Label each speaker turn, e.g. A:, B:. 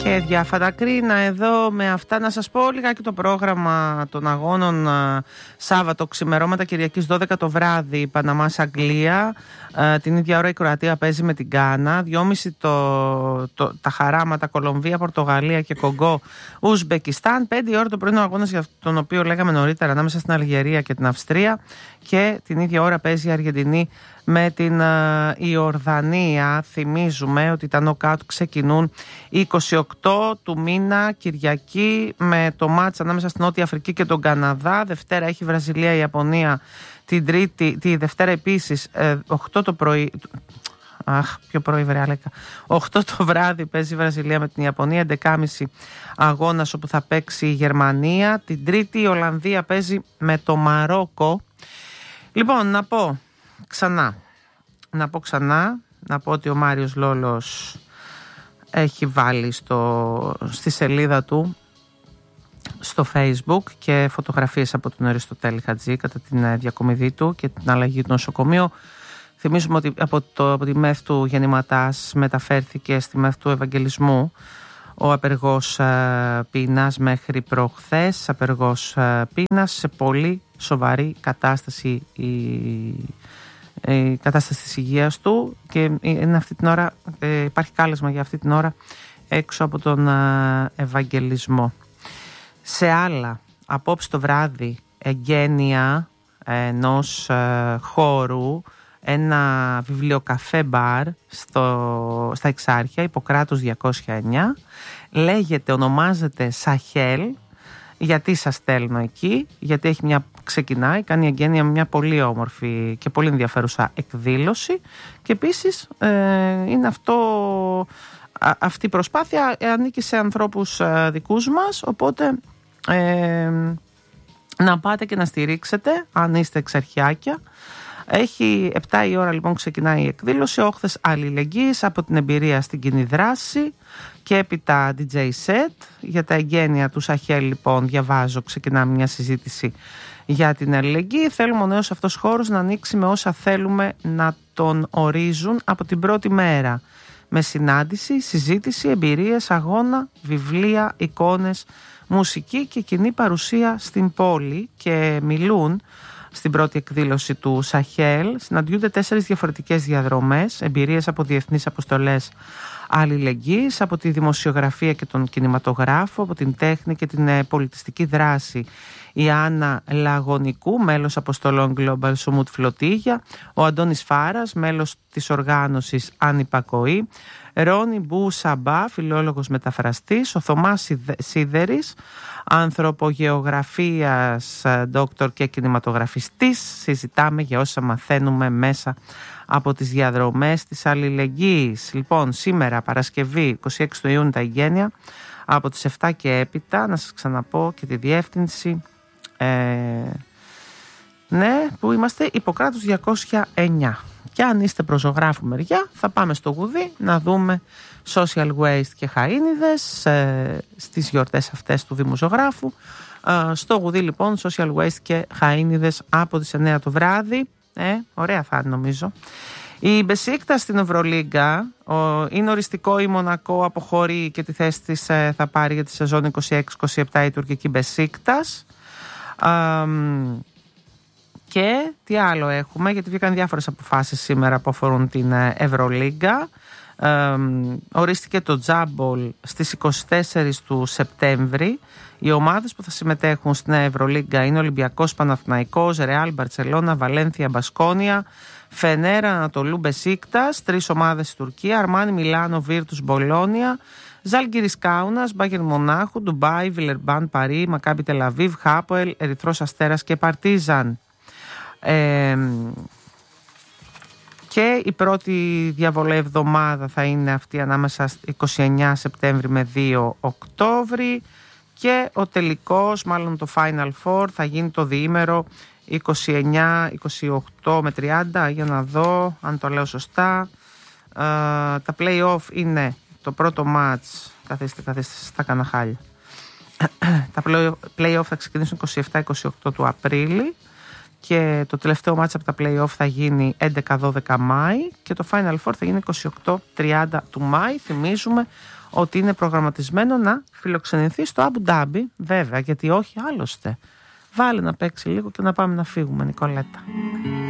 A: Και διάφατα κρίνα εδώ. Με αυτά να σας πω λιγάκι το πρόγραμμα των αγώνων. Σάββατο ξημερώματα Κυριακής 12 το βράδυ Παναμάς Αγγλία. Την ίδια ώρα η Κροατία παίζει με την Γκάνα. 2.30 τα χαράματα Κολομβία, Πορτογαλία και Κογκό Ουσμπεκιστάν. 5 η ώρα το πρωινό αγώνας, για τον οποίο λέγαμε νωρίτερα, ανάμεσα στην Αλγερία και την Αυστρία. Και την ίδια ώρα παίζει η Αργεντινή με την Ιορδανία. Θυμίζουμε ότι τα νοκάουτ ξεκινούν 28 του μήνα Κυριακή με το μάτς ανάμεσα στην Νότια Αφρική και τον Καναδά. Δευτέρα έχει Βραζιλία, Ιαπωνία. Τη Δευτέρα επίσης 8 το πρωί. Πιο πρωί βρεάλεκα. 8 το βράδυ παίζει η Βραζιλία με την Ιαπωνία. 11.30 αγώνας όπου θα παίξει η Γερμανία. Την Τρίτη η Ολλανδία παίζει με το Μαρόκο. Λοιπόν, να πω ότι ο Μάριος Λόλος έχει βάλει στη σελίδα του στο Facebook και φωτογραφίες από τον Αριστοτέλη Χατζή κατά την διακομιδή του και την αλλαγή του νοσοκομείου. Θυμίζουμε ότι από τη ΜΕΘ του Γεννηματάς μεταφέρθηκε στη ΜΕΘ του Ευαγγελισμού ο απεργός πείνας μέχρι προχθές. Απεργός πείνας, σε πολύ σοβαρή κατάσταση η κατάσταση της υγείας του, και είναι αυτή την ώρα, υπάρχει κάλεσμα για αυτή την ώρα έξω από τον Ευαγγελισμό. Σε άλλα, απόψε το βράδυ εγγένεια ενός χώρου, ένα βιβλιοκαφέ μπαρ στα Εξάρχεια, Ιπποκράτους 209, ονομάζεται Σαχέλ. Γιατί σας στέλνω εκεί? Γιατί κάνει εγγένεια μια πολύ όμορφη και πολύ ενδιαφέρουσα εκδήλωση, και επίσης είναι αυτή η προσπάθεια ανήκει σε ανθρώπους δικούς μας, οπότε να πάτε και να στηρίξετε αν είστε εξαρχιάκια. Έχει 7 η ώρα λοιπόν ξεκινάει η εκδήλωση, όχθες αλληλεγγύης από την εμπειρία στην κοινή δράση, και έπειτα DJ set για τα εγγένεια του Σαχέλ. Λοιπόν, διαβάζω, ξεκινάμε μια συζήτηση για την αλληλεγγύη. Θέλουμε ο νέος αυτός χώρος να ανοίξει με όσα θέλουμε να τον ορίζουν από την πρώτη μέρα, με συνάντηση, συζήτηση, εμπειρίες, αγώνα, βιβλία, εικόνες, μουσική και κοινή παρουσία στην πόλη. Και μιλούν στην πρώτη εκδήλωση του Σαχέλ. Συναντιούνται 4 διαφορετικές διαδρομές, εμπειρίες από διεθνείς αποστολές αλληλεγγύης, από τη δημοσιογραφία και τον κινηματογράφο, από την τέχνη και την πολιτιστική δράση η Άννα Λαγωνικού, μέλος αποστολών Global Sumut Φλωτίγια, ο Αντώνης Φάρας, μέλος της οργάνωσης Ανυπακοή, Ρόνι Μπού Σαμπά, φιλόλογος μεταφραστής, ο Θωμάς Σίδερης, ανθρωπογεωγραφίας δόκτωρ και κινηματογραφιστής. Συζητάμε για όσα μαθαίνουμε μέσα από τις διαδρομές της αλληλεγγύης. Λοιπόν, σήμερα Παρασκευή 26 του Ιούνιου τα εγγένεια από τις 7 και έπειτα. Να σας ξαναπώ και τη διεύθυνση. Ναι, που είμαστε, Ιπποκράτους 209. Και αν είστε προς ζωγράφου μεριά, θα πάμε στο Γουδί να δούμε social waste και χαΐνιδες στις γιορτές αυτές του Δήμου Ζωγράφου. Στο Γουδί λοιπόν social waste και χαΐνιδες από τις 9 το βράδυ. Ωραία θα είναι νομίζω. Η Μπεσίκτας στην Ευρωλίγκα είναι οριστικό, η Μονακό αποχωρεί και τη θέση της θα πάρει για τη σεζόν 26-27 η τουρκική Μπεσίκτας. Και τι άλλο έχουμε, γιατί βγήκαν διάφορες αποφάσεις σήμερα που αφορούν την Ευρωλίγκα. Ορίστηκε το Τζάμπολ στις 24 του Σεπτέμβρη. Οι ομάδες που θα συμμετέχουν στην Ευρωλίγκα είναι Ολυμπιακός, Παναθηναϊκός, Ρεάλ, Μπαρτσελώνα, Βαλένθια, Μπασκόνια, Φενέρα, Ανατολού, Μπεσίκτας. 3 ομάδες στη Τουρκία: Αρμάνι, Μιλάνο, Βίρτους, Μπολόνια, Ζάλγκιρις Κάουνας, Μπάγερν Μονάχου, Ντουμπάι, Βιλερμπάν, Παρί, Μακάμπι Τελαβίβ, Χάποελ, Ερυθρός Αστέρας και Παρτίζαν. Και η πρώτη διαβολή εβδομάδα θα είναι αυτή ανάμεσα 29 Σεπτέμβρη με 2 Οκτώβρη, και ο τελικός, μάλλον το Final Four, θα γίνει το διήμερο 29, 28 με 30, για να δω αν το λέω σωστά. Τα play-off είναι το πρώτο match, καθίστε, στα καναχάλια. Τα play-off θα ξεκινήσουν 27-28 του Απρίλη και το τελευταίο μάτς από τα play-off θα γίνει 11-12 Μάη και το Final Four θα γίνει 28-30 του Μάη. Θυμίζουμε ότι είναι προγραμματισμένο να φιλοξενηθεί στο Αμπου Ντάμπι, βέβαια, γιατί όχι άλλωστε. Βάλε να παίξει λίγο και να πάμε να φύγουμε, Νικολέτα.